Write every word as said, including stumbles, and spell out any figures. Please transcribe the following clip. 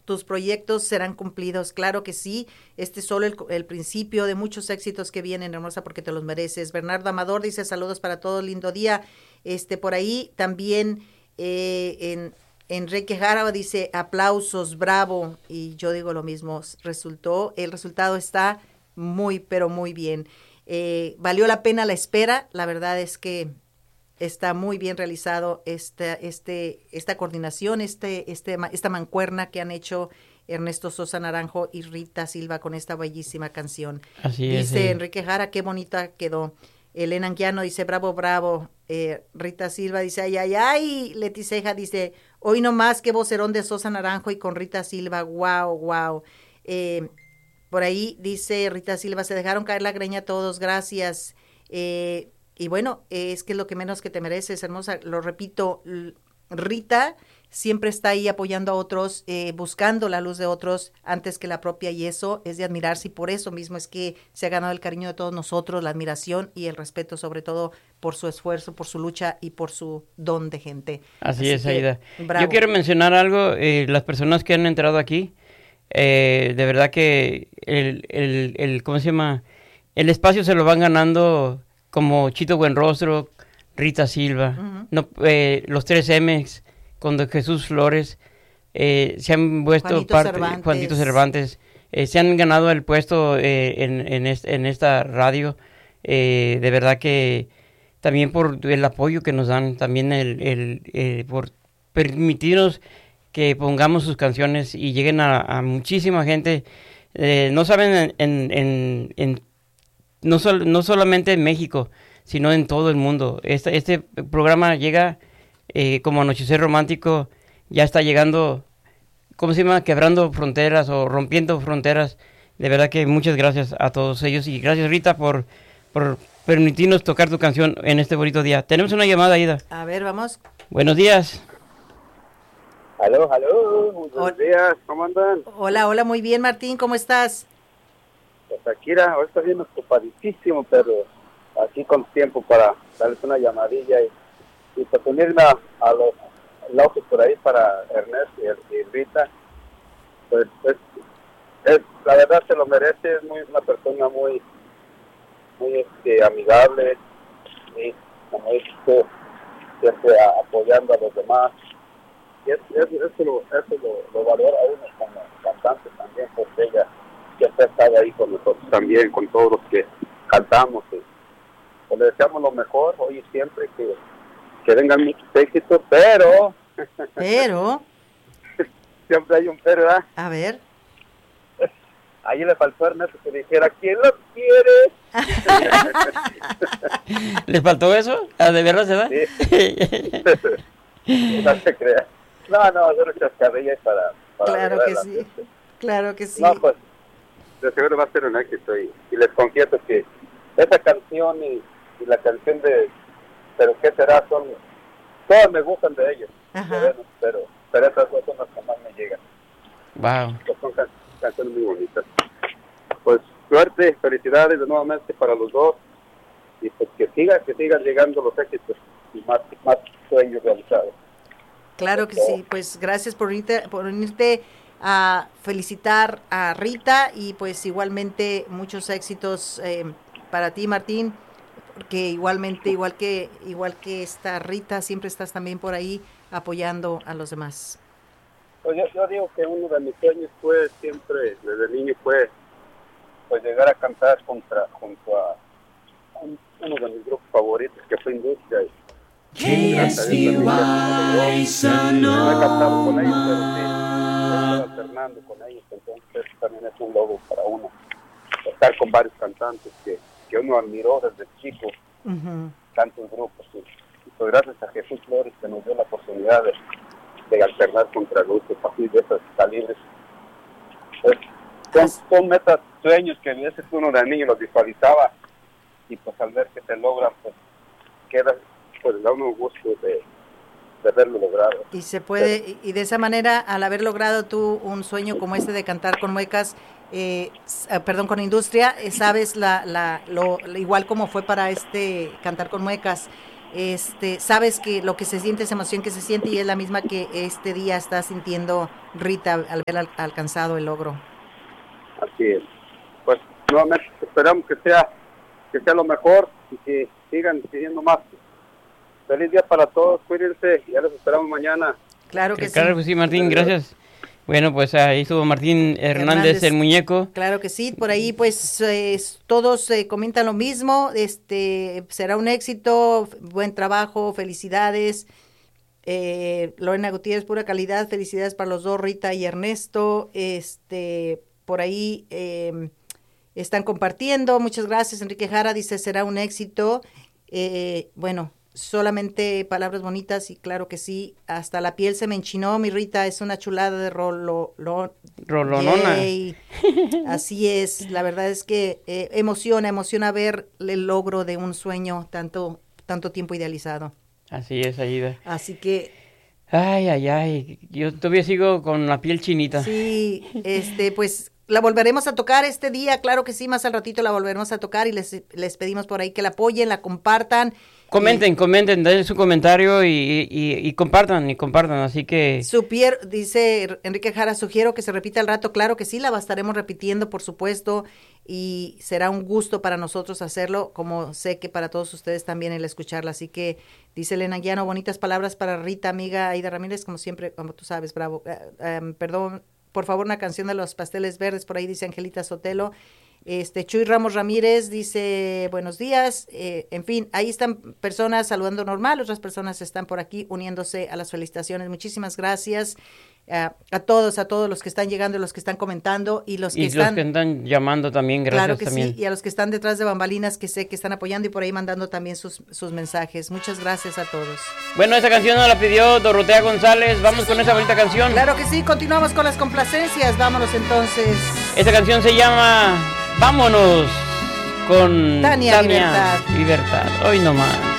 tus proyectos serán cumplidos, claro que sí. Este es solo el, el principio de muchos éxitos que vienen, hermosa, porque te los mereces. Bernardo Amador dice saludos para todos, lindo día. Este, por ahí también eh, en Enrique Jara dice aplausos, bravo, y yo digo lo mismo, resultó, el resultado está muy, pero muy bien. Eh, valió la pena la espera, la verdad es que está muy bien realizado esta, este, esta coordinación, este, este, esta mancuerna que han hecho Ernesto Sosa Naranjo y Rita Silva con esta bellísima canción. Así dice es, sí. Enrique Jara, qué bonita quedó. Elena Anguiano dice, bravo, bravo. Eh, Rita Silva dice, ay, ay, ay. Leti Ceja dice, hoy no más que vocerón de Sosa Naranjo y con Rita Silva, wow, wow. Eh, por ahí dice Rita Silva, se dejaron caer la greña todos, gracias. Eh, y bueno, es que es lo que menos que te mereces, hermosa. Lo repito, Rita siempre está ahí apoyando a otros, eh, buscando la luz de otros antes que la propia, y eso es de admirarse, y por eso mismo es que se ha ganado el cariño de todos nosotros, la admiración y el respeto, sobre todo por su esfuerzo, por su lucha y por su don de gente. Así, Así es, que, Aida. bravo. Yo quiero mencionar algo, eh, las personas que han entrado aquí, eh, de verdad que el, el, el, ¿cómo se llama? El espacio se lo van ganando como Chito Buenrostro, Rita Silva, uh-huh. no, eh, los tres M's, con Don Jesús Flores, eh, se han puesto Juanito parte, Cervantes, Juanito Cervantes eh, se han ganado el puesto eh, en, en, est, en esta radio, eh, de verdad que también por el apoyo que nos dan, también el, el eh, por permitirnos que pongamos sus canciones y lleguen a, a muchísima gente. Eh, no saben en, en, en, en no, sol, no solamente en México, sino en todo el mundo. Este, este programa llega eh, como Anochecer Romántico, ya está llegando, ¿cómo se llama? Quebrando fronteras o rompiendo fronteras. De verdad que muchas gracias a todos ellos, y gracias, Rita, por, por permitirnos tocar tu canción en este bonito día. Tenemos una llamada, Aida. A ver, vamos. Buenos días. Aló, aló, buenos hola. días, ¿cómo andan? Hola, hola, muy bien, Martín, ¿cómo estás? Pues aquí, ahora está bien ocupadísimo, pero aquí con tiempo para darles una llamadilla y, y pues unirme a, a los locos por ahí para Ernesto y, y Rita. Pues es, es, la verdad se lo merece, es muy una persona muy, muy este, amigable, y como dice, siempre apoyando a los demás. Y es, es, eso, lo, eso lo, lo valora uno como cantante también, porque ella siempre ha estado ahí con nosotros también, con todos los que cantamos. Y, pues le deseamos lo mejor hoy y siempre, que, que vengan muchos éxitos, pero... Pero... siempre hay un pero, ¿verdad? A ver. Ahí le faltó a Ernesto que dijera, ¿quién lo quiere? ¿Les faltó eso? ¿Ah, de verdad se da? Sí. No se crea. No, no, yo no chascarrillas para, para... Claro que sí, gente. Claro que sí. No, pues, de seguro va a ser un éxito, y, y les confieso que esa canción y, y la canción de Pero qué será, son... Todas me gustan de ellos, bueno, pero, pero esas dos son las que más me llegan. Wow. Pues son can, canciones muy bonitas. Pues suerte, felicidades de nuevamente para los dos, y pues que sigan, que sigan llegando los éxitos y más, más sueños realizados. Claro que sí, pues gracias por irte, por unirte a felicitar a Rita, y pues igualmente muchos éxitos eh, para ti, Martín, porque igualmente, igual que igual que esta Rita, siempre estás también por ahí apoyando a los demás. Pues yo, yo digo que uno de mis sueños fue siempre, desde niño, fue pues llegar a cantar contra, junto a un, uno de mis grupos favoritos, que fue Industria. K S D Y Sonora. No he cantado con ellos, pero sí, he estado alternando con ellos, entonces también es un logro para uno estar con varios cantantes que, que uno admiró desde chico, uh-huh. tantos grupos. Y, y pues gracias a Jesús Flores, que nos dio la oportunidad de, de alternar contra grupos así de esos calibres. Pues, son, son metas, sueños que a veces uno de niño los visualizaba, y pues al ver que se logran, pues queda, pues da uno gusto de, de haberlo logrado. Y se puede, sí. y de esa manera, al haber logrado tú un sueño como este de cantar con Muecas, eh, perdón, con Industria, eh, sabes la, la, lo, igual como fue para este Cantar con Muecas, este, sabes que lo que se siente, esa emoción que se siente y es la misma que este día está sintiendo Rita al haber al, alcanzado el logro. Así es. Pues nuevamente esperamos que sea que sea lo mejor y que sigan pidiendo más. Feliz día para todos, cuídense, ya los esperamos mañana. Claro que claro sí. que sí, Martín, gracias. Bueno, pues ahí estuvo Martín Hernández, Hernández, el muñeco. Claro que sí, por ahí pues eh, todos eh, comentan lo mismo, este será un éxito, buen trabajo, felicidades. Eh, Lorena Gutiérrez, pura calidad, felicidades para los dos, Rita y Ernesto. Este, por ahí eh, están compartiendo, muchas gracias. Enrique Jara dice, será un éxito. Eh, bueno, solamente palabras bonitas y claro que sí, hasta la piel se me enchinó, mi Rita, es una chulada de rolo, lo, Rolonona. yay. Así es, la verdad es que eh, emociona, emociona ver el logro de un sueño tanto, tanto tiempo idealizado. Así es, Aida. Así que Ay, ay, ay, yo todavía sigo con la piel chinita. sí, este, pues la volveremos a tocar este día, claro que sí, más al ratito la volveremos a tocar y les, les pedimos por ahí que la apoyen, la compartan. Comenten, y, comenten, den su comentario y, y, y compartan, y compartan, así que... Supier, dice Enrique Jara, sugiero que se repita al rato, claro que sí, la estaremos repitiendo, por supuesto, y será un gusto para nosotros hacerlo, como sé que para todos ustedes también el escucharla, así que dice Elena Guiano, bonitas palabras para Rita, amiga Aida Ramírez, como siempre, como tú sabes, bravo, uh, um, perdón, por favor, una canción de los Pasteles Verdes, por ahí dice Angelita Sotelo. Este Chuy Ramos Ramírez dice buenos días, eh, en fin, ahí están personas saludando normal, otras personas están por aquí uniéndose a las felicitaciones, muchísimas gracias uh, a todos, a todos los que están llegando, los que están comentando y los que y están... los que están llamando también, gracias Claro que también. sí, y a los que están detrás de bambalinas que sé que están apoyando y por ahí mandando también sus, sus mensajes, muchas gracias a todos. Bueno, esa canción nos la pidió Dorotea González, vamos con esa bonita canción. Claro que sí, continuamos con las complacencias, vámonos entonces. Esta canción se llama... Vámonos con Tania, Tania Libertad. Libertad. Hoy nomás.